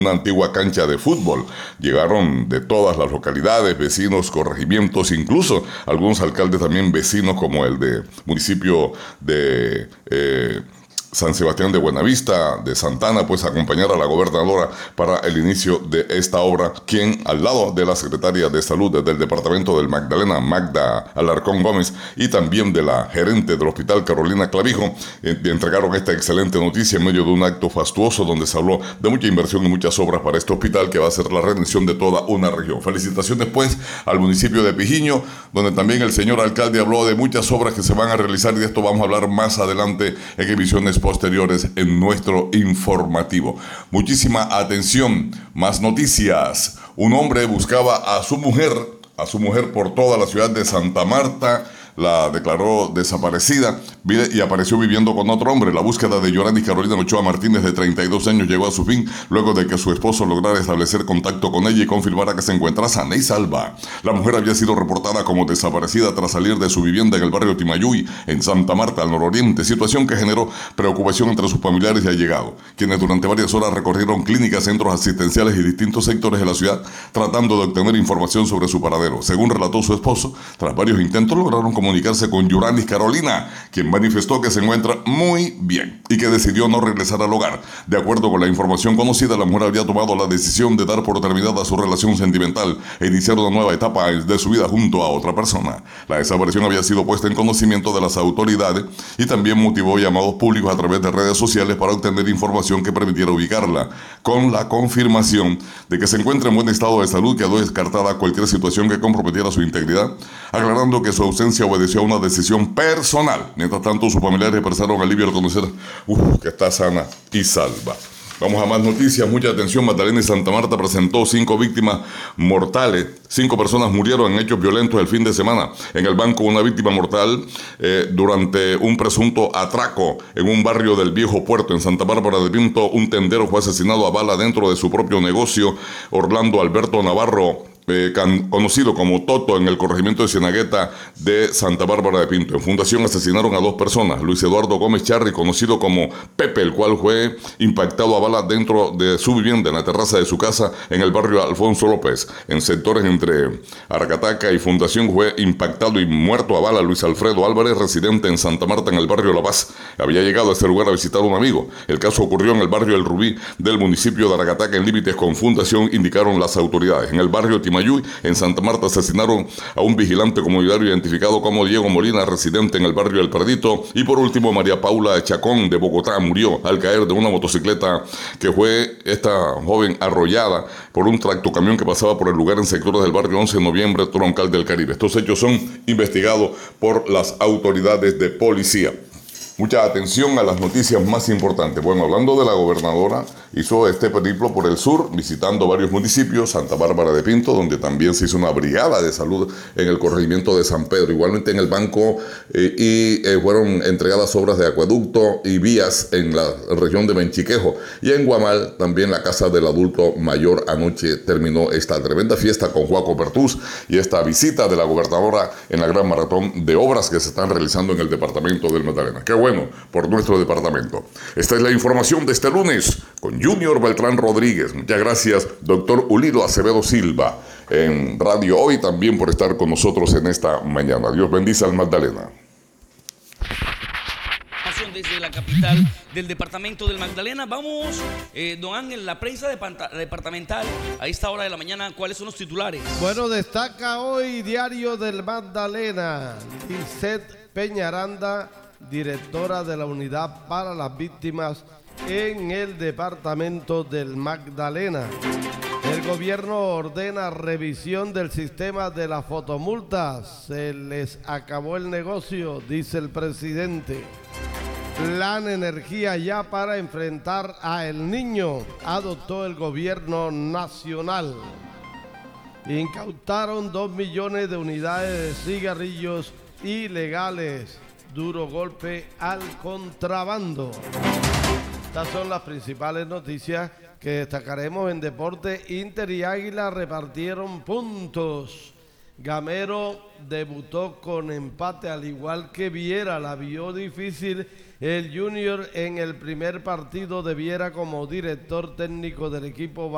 una antigua cancha de fútbol. Llegaron de todas las localidades, vecinos, corregimientos, incluso algunos alcaldes también vecinos como el de municipio de San Sebastián de Buenavista, de Santana, pues acompañar a la gobernadora para el inicio de esta obra, quien al lado de la secretaria de Salud del departamento del Magdalena, Magda Alarcón Gómez, y también de la gerente del hospital, Carolina Clavijo, entregaron esta excelente noticia en medio de un acto fastuoso donde se habló de mucha inversión y muchas obras para este hospital que va a ser la redención de toda una región. Felicitaciones pues al municipio de Pijiño, donde también el señor alcalde habló de muchas obras que se van a realizar, y de esto vamos a hablar más adelante en emisiones posteriores en nuestro informativo. Muchísima atención, más noticias. Un hombre buscaba a su mujer por toda la ciudad de Santa Marta. La declaró desaparecida y apareció viviendo con otro hombre. La búsqueda de Yoranis Carolina Ochoa Martínez, de 32 años, llegó a su fin luego de que su esposo lograra establecer contacto con ella y confirmara que se encuentra sana y salva. La mujer había sido reportada como desaparecida tras salir de su vivienda en el barrio Timayuy, en Santa Marta, al nororiente, situación que generó preocupación entre sus familiares y allegados, quienes durante varias horas recorrieron clínicas, centros asistenciales y distintos sectores de la ciudad tratando de obtener información sobre su paradero. Según relató su esposo, tras varios intentos lograron comunicarse con Yoranis Carolina, quien manifestó que se encuentra muy bien y que decidió no regresar al hogar. De acuerdo con la información conocida, la mujer había tomado la decisión de dar por terminada su relación sentimental e iniciar una nueva etapa de su vida junto a otra persona. La desaparición había sido puesta en conocimiento de las autoridades y también motivó llamados públicos a través de redes sociales para obtener información que permitiera ubicarla. Con la confirmación de que se encuentra en buen estado de salud, quedó descartada cualquier situación que comprometiera su integridad, aclarando que su ausencia obedeció a una decisión personal. Mientras tanto, sus familiares expresaron alivio al conocer que está sana y salva. Vamos a más noticias, mucha atención. Magdalena y Santa Marta presentó 5 víctimas mortales. 5 personas murieron en hechos violentos el fin de semana. En el banco, una víctima mortal durante un presunto atraco en un barrio del Viejo Puerto, en Santa Bárbara de Pinto. Un tendero fue asesinado a bala dentro de su propio negocio. Orlando Alberto Navarro, conocido como Toto, en el corregimiento de Cienagueta de Santa Bárbara de Pinto. En Fundación asesinaron a 2 personas. Luis Eduardo Gómez Charri, conocido como Pepe, el cual fue impactado a bala dentro de su vivienda, en la terraza de su casa, en el barrio Alfonso López. En sectores entre Aracataca y Fundación fue impactado y muerto a bala Luis Alfredo Álvarez, residente en Santa Marta, en el barrio La Paz. Había llegado a este lugar a visitar a un amigo. El caso ocurrió en el barrio El Rubí del municipio de Aracataca, en límites con Fundación, indicaron las autoridades. En el barrio Timayuy, en Santa Marta, asesinaron a un vigilante comunitario identificado como Diego Molina, residente en el barrio El Perdito. Y por último, María Paula Chacón, de Bogotá, murió al caer de una motocicleta, que fue esta joven arrollada por un tractocamión que pasaba por el lugar en sectores del barrio 11 de noviembre, Troncal del Caribe. Estos hechos son investigados por las autoridades de policía. Mucha atención a las noticias más importantes. Bueno, hablando de la gobernadora, hizo este periplo por el sur, visitando varios municipios, Santa Bárbara de Pinto, donde también se hizo una brigada de salud en el corregimiento de San Pedro. Igualmente en el banco fueron entregadas obras de acueducto y vías en la región de Menchiquejo. Y en Guamal, también la casa del adulto mayor. Anoche terminó esta tremenda fiesta con Juaco Pertús y esta visita de la gobernadora en la gran maratón de obras que se están realizando en el departamento del Magdalena. Qué bueno por nuestro departamento. Esta es la información de este lunes con Junior Beltrán Rodríguez. Muchas gracias, doctor Ulido Acevedo Silva, en Radio Hoy, también por estar con nosotros en esta mañana. Dios bendice al Magdalena. Desde la capital del departamento del Magdalena. Vamos, don Ángel, la prensa departamental a esta hora de la mañana, ¿cuáles son los titulares? Bueno, destaca hoy Diario del Magdalena. Lisette Peñaranda, directora de la Unidad para las Víctimas en el departamento del Magdalena. El gobierno ordena revisión del sistema de las fotomultas. Se les acabó el negocio, dice el presidente. Plan Energía ya para enfrentar a El Niño, adoptó el gobierno nacional. Incautaron 2 millones de unidades de cigarrillos ilegales. Duro golpe al contrabando. Estas son las principales noticias que destacaremos en deporte. Inter y Águila repartieron puntos. Gamero debutó con empate, al igual que Viera. La vio difícil el Junior en el primer partido de Viera como director técnico del equipo